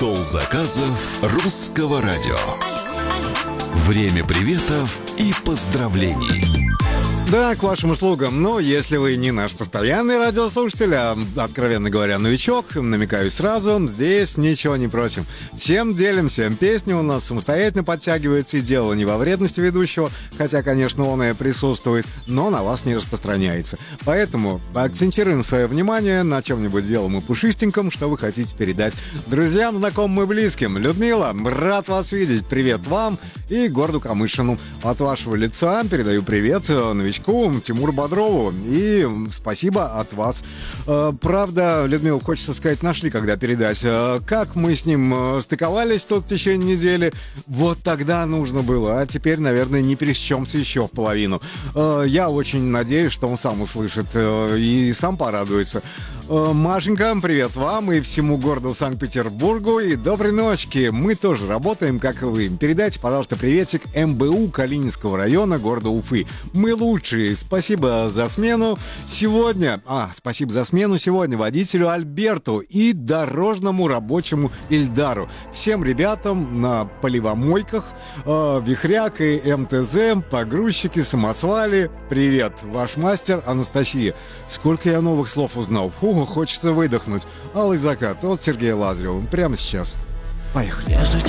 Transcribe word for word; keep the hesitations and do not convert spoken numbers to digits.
Стол заказов Русского радио. Время приветов и поздравлений. Да, к вашим услугам. Но если вы не наш постоянный радиослушатель, а, откровенно говоря, новичок, намекаю сразу, здесь ничего не просим. Всем делимся. Песня у нас самостоятельно подтягивается, и дело не во вредности ведущего, хотя, конечно, он и присутствует, но на вас не распространяется. Поэтому акцентируем свое внимание на чем-нибудь белом и пушистеньком, что вы хотите передать друзьям, знакомым и близким. Людмила, рад вас видеть. Привет вам и городу Камышину. От вашего лица передаю привет новичку Тимуру Бодрову. И спасибо от вас. Правда, Людмила, хочется сказать, нашли, когда передать. Как мы с ним стыковались тут в течение недели, вот тогда нужно было. А теперь, наверное, не пересечемся еще в половину. Я очень надеюсь, что он сам услышит и сам порадуется. Машенька, привет вам и всему городу Санкт-Петербургу. И доброй ночки. Мы тоже работаем, как и вы. Передайте, пожалуйста, приветик эм бэ у Калининского района города Уфы. Мы лучшие. Спасибо за смену сегодня. А, спасибо за смену сегодня водителю Альберту и дорожному рабочему Ильдару. Всем ребятам на поливомойках, э, вихряк и эм тэ зэ, погрузчики, самосвали. Привет, ваш мастер Анастасия. Сколько я новых слов узнал. Фу, хочется выдохнуть. Алый закат от Сергея Лазарева. Прямо сейчас. Поехали. Я же